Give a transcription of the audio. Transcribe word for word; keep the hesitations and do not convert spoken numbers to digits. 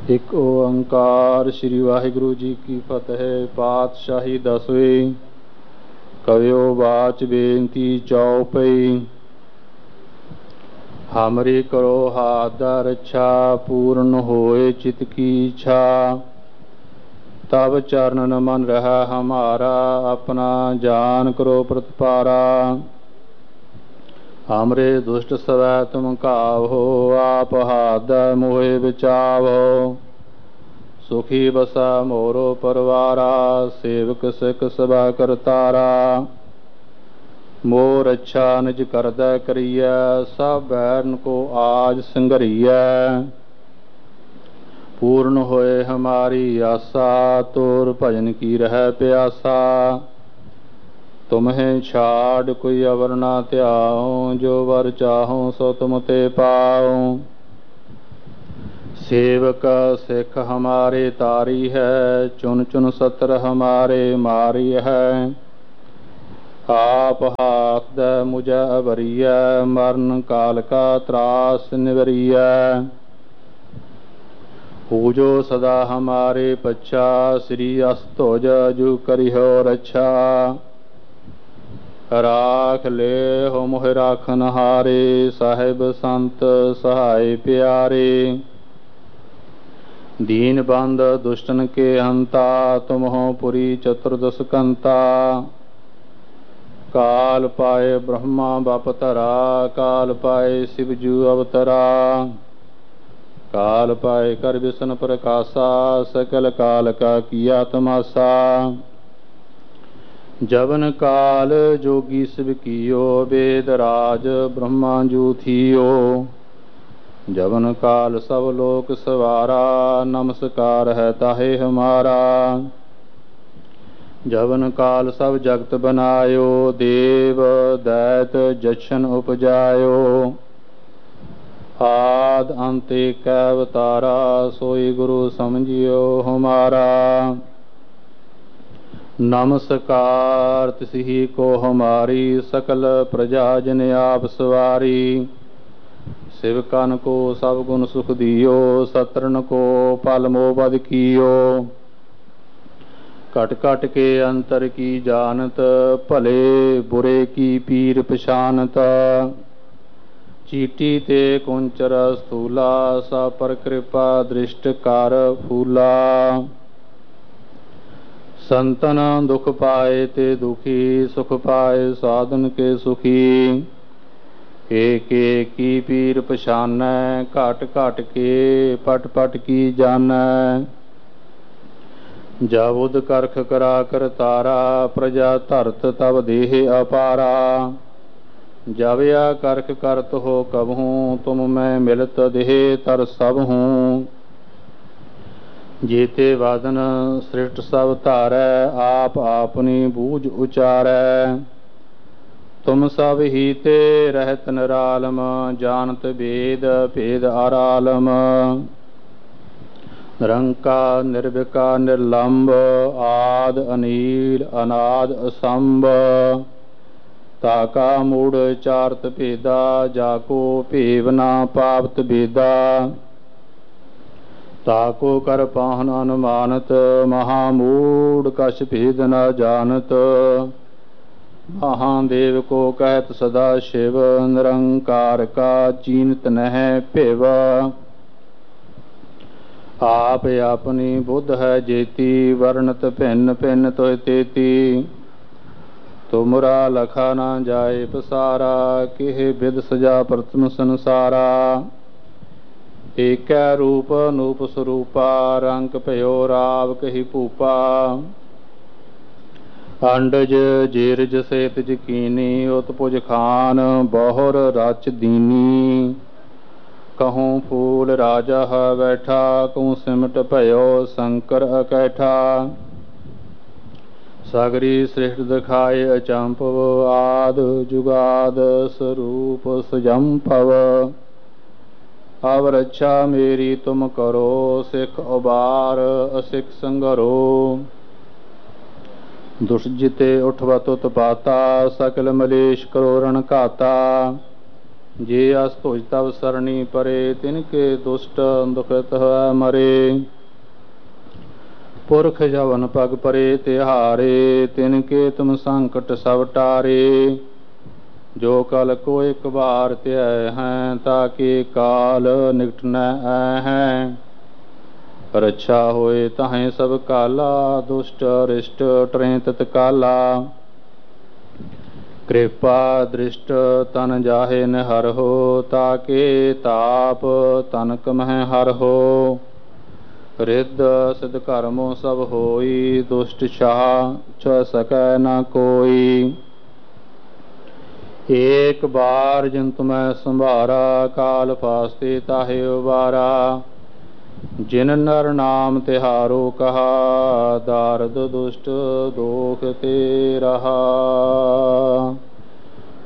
ਇੱਕ ਓੰਕਾਰ ਸ੍ਰੀ ਵਾਹਿਗੁਰੂ ਜੀ ਕੀ ਫਤਿਹ। ਪਾਤਸ਼ਾਹੀ ਦਸਵੇਂ। ਕਵਿਓ ਬਾਚ ਬੇਨਤੀ ਚਉਪਈ। ਹਮਰੀ ਕਰੋ ਹਾਥ ਦਾ ਰੱਛਾ, ਪੂਰਨ ਹੋਏ ਚਿਤ ਕੀ ਇੱਛਾ। ਤਬ ਚਰਨਨ ਮਨ ਰਹਾ ਹਮਾਰਾ, ਆਪਣਾ ਜਾਨ ਕਰੋ ਪ੍ਰਤਪਾਰਾ। ਹਮਰੇ ਦੁਸ਼ਟ ਸਵੈ ਤੁਮ ਘਾਵੋ, ਆਪ ਹਾਥ ਦਾ ਮੋਹਿ ਬਚਾਵੋ। ਸੁਖੀ ਬਸਾ ਮੋਰੋ ਪਰਵਾਰਾ, ਸੇਵਕ ਸਿੱਖ ਸਭਾ ਕਰਤਾਰਾ। ਮੋਰ ਅੱਛਾ ਨਿਜ ਕਰਦਾ ਕਰੀਐ, ਸਭ ਬੈਰਨ ਕੋ ਆਜ ਸੰਘਰੀਐ। ਪੂਰਨ ਹੋਏ ਹਮਾਰੀ ਆਸਾ, ਤੋਰ ਭਜਨ ਕੀ ਰਹਿ ਪਿਆਸਾ। ਤੁਮਹਿ ਛਾੜ ਕੋਈ ਅਵਰ ਨਾ ਧਿਆਉ, ਜੋ ਵਰ ਚਾਹਉ ਸੋ ਤੁਮ ਤੇ ਪਾਉ। ਸੇਵਕ ਸਿੱਖ ਹਮਾਰੇ ਤਾਰੀ ਹੈ, ਚੁਨ ਚੁਨ ਸਤਰ ਹਮਾਰੇ ਮਾਰੀ ਹੈ। ਆਪ ਹਾਥ ਦੇ ਮੁਝੈ ਅਵਰੀਐ, ਮਰਨ ਕਾਲ ਕਾ ਤਰਾਸ ਨਿਵਰੀਐ। ਪੂਜੋ ਸਦਾ ਹਮਾਰੇ ਪੱਛਾ, ਸ੍ਰੀ ਅਸ ਧੁਜ ਜੁ ਕਰਿਓ ਰੱਛਾ। ਰਾਖ ਲੇਹੁ ਮੋਹਿ ਰਾਖਨ ਹਾਰੇ, ਸਾਹਿਬ ਸੰਤ ਸਹਾਇ ਪਿਆਰੇ। ਦੀਨ ਬੰਦ ਦੁਸ਼ਟਨ ਕੇ ਹੰਤਾ, ਤੁਮਹੁ ਪੁਰੀ ਚਤੁਰਦਸ ਕੰਤਾ। ਕਾਲ ਪਾਏ ਬ੍ਰਹਮਾ ਬਪ ਧਰਾ, ਕਾਲ ਪਾਏ ਸਿਵ ਜੂ ਅਵਤਰਾ। ਕਾਲ ਪਾਏ ਕਰ ਵਿਸ਼ਨ ਪ੍ਰਕਾਸ਼ਾ, ਸਕਲ ਕਾਲ ਕਾ ਕੀਆ ਤਮਾਸਾ। ਜਵਨ ਕਾਲ ਜੋਗੀ ਸਿਵ ਕੀਓ, ਵੇਦ ਰਾਜ ਬ੍ਰਹਮਾ ਜੂ ਥੀਓ। ਜਵਨ ਕਾਲ ਸਭ ਲੋਕ ਸਵਾਰਾ, ਨਮਸਕਾਰ ਹੈ ਤਾਹੇ ਹਮਾਰਾ। ਜਵਨ ਕਾਲ ਸਭ ਜਗਤ ਬਨਾਇਓ, ਦੇਵ ਦੈਤ ਜਛਨ ਉਪਜਾਇਓ। ਆਦਿ ਅੰਤ ਏਕੈ ਅਵਤਾਰਾ, ਸੋਈ ਗੁਰੂ ਸਮਝਿਓ ਹਮਾਰਾ। ਨਮਸਕਾਰ ਤਿਸਹੀ ਕੋ ਹਮਾਰੀ, ਸਕਲ ਪ੍ਰਜਾ ਜਨ ਆਪ ਸਵਾਰੀ। ਸਿਵਕਨ ਕੋ ਸਭ ਗੁਣ ਸੁਖ ਦਿਓ, ਸਤਰਨ ਕੋ ਪਲ ਮੋਹ ਬਦ ਕੀਓ। ਘਟ ਘਟ ਕੇ ਅੰਤਰ ਕੀ ਜਾਨਤ, ਭਲੇ ਬੁਰੇ ਕੀ ਪੀਰ ਪਛਾਨਤ। ਚੀਟੀ ਤੇ ਕੁੰਚਰ ਸਥੂਲਾ, ਸਾ ਪਰ ਕਿਰਪਾ ਦ੍ਰਿਸ਼ਟ ਕਰ ਫੂਲਾ। ਸੰਤਨ ਦੁਖ ਪਾਏ ਤੇ ਦੁਖੀ, ਸੁਖ ਪਾਏ ਸਾਧਨ ਕੇ ਸੁਖੀ। ਏਕ ਏਕ ਕੀ ਪੀਰ ਪਛਾਨੈ, ਘਟ ਘਟ ਕੇ ਪਟ ਪਟ ਕੀ ਜਾਨੈ। ਜਬ ਉਦ ਕਰਖ ਕਰਾ ਕਰਤਾਰਾ, ਪ੍ਰਜਾ ਧਰਤ ਤਬ ਦੇਹ ਅਪਾਰਾ। ਜਬ ਆ ਕਰਖ ਕਰਤ ਹੋ ਕਬਹੂੰ, ਤੁਮ ਮੈਂ ਮਿਲਤ ਦੇਹ ਤਰ ਸਭਹੂੰ। ਜੀਤੇ ਵਾਦਨ ਸ੍ਰਿਸ਼ਟ ਸਭ ਧਾਰੈ, ਆਪ ਆਪਨੀ ਬੂਝ ਉਚਾਰੈ। ਤੁਮ ਸਭ ਹੀ ਤੇ ਰਹਿਤ ਨਿਰਾਲਮ, ਜਾਨਤ ਵੇਦ ਭੇਦ ਅਰਾਲਮ। ਨਿਰੰਕਾਰ ਨਿਰਵਿਕਾਰ ਨਿਰਲੰਭ, ਆਦਿ ਅਨੀਲ ਅਨਾਦ ਅਸੰਭ। ਤਾਕਾ ਮੂੜ ਚਾਰਤ ਭੇਦਾ, ਜਾਕੋ ਭੇਵ ਨਾ ਪਾਵਤ ਬੇਦਾ। ਤਾਕੋ ਕਰ ਪਾਹਨ ਅਨੁਮਾਨਤ, ਮਹਾ ਮੂੜ ਕਛ ਭੇਦ ਨ ਜਾਨਤ। ਮਹਾਦੇਵ ਕੋ ਕਹਿਤ ਸਦਾ ਸ਼ਿਵ, ਨਿਰੰਕਾਰ ਕਾ ਚੀਨਤ ਨਹਿ ਭਿਵ। ਆਪ ਆਪਨੀ ਬੁੱਧ ਹੈ ਜੇਤੀ, ਵਰਣਤ ਭਿੰਨ ਭਿੰਨ ਤੋਹਿ ਤੇਤੀ। ਤੁਮਰਾ ਲਖਾ ਨਾ ਜਾਏ ਪਸਾਰਾ, ਕਿਹ ਬਿਦ ਸਜਾ ਪ੍ਰਥਮ ਸੰਸਾਰਾ। ਏਕੈ ਰੂਪ ਅਨੂਪ ਸਰੂਪਾ, ਰੰਗ ਭਇਓ ਰਾਵ ਕਹੀ ਭੂਪਾ। ਅੰਡਜ ਜੀਰਜ ਸੇਤਜ ਕੀਨੀ, ਉਤਪੁਜ ਖਾਨ ਬਹੁਰ ਰਚ ਦੀਨੀ। ਕਹੂੰ ਫੂਲ ਰਾਜਾ ਹੈ ਬੈਠਾ, ਕਹੂੰ ਸਿਮਟ ਭਇਓ ਸ਼ੰਕਰ ਅਕੈਠਾ। ਸਗਰੀ ਸ੍ਰਿਸ਼ਟ ਦਿਖਾਏ ਅਚੰਭਵ, ਆਦਿ ਜੁਗਾਦ ਸਰੂਪ ਸੁਜੰਭਵ। ਅਵ ਰੱਛਾ ਮੇਰੀ ਤੁਮ ਕਰੋ, ਸਿੱਖ ਉਬਾਰ ਅਸਿੱਖ ਸੰਘਰੋ। ਦੁਸ਼ਟ ਜਿਤੇ ਉਠਵਤ ਉਤਪਾਤਾ, ਸਕਲ ਮਲੇਸ਼ ਕਰੋ ਰਣ ਘਾਤਾ। जे अस तुझ तब सरणी परे तिनके दुष्ट दुखित है मरे। पुरख जवन पग परे तिहारे तिनके तुम संकट सब टारे। जो कल को एक बार त्याय हैं ताकि काल निकट न हैं। रक्षा होए ताहें सब काला दुष्ट रिष्ट टरें तत्काला। कृपा दृष्ट तन जाहे न हर हो ताके ताप तनक मह हर हो। रिद्ध सिद्ध कर्मो सब होई दुष्ट छाह छ सकै न कोई। एक बार जिन तुम्हें संभारा काल फास्ते ताहे उबारा। जिन नर नाम तिहारो कहा दारद दुष्ट दोख ते रहा।